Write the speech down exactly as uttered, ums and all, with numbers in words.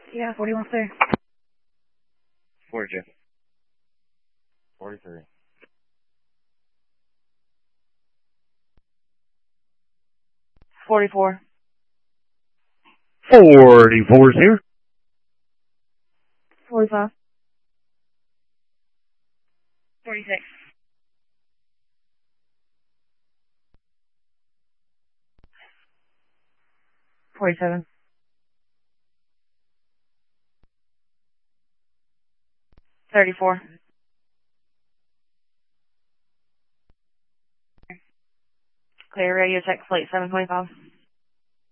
Yeah, forty-one clear. forty-two. forty-three. forty-four. forty-four is here. forty-five. forty-six. forty-seven. thirty-four. Clear radio check flight seven twenty-five.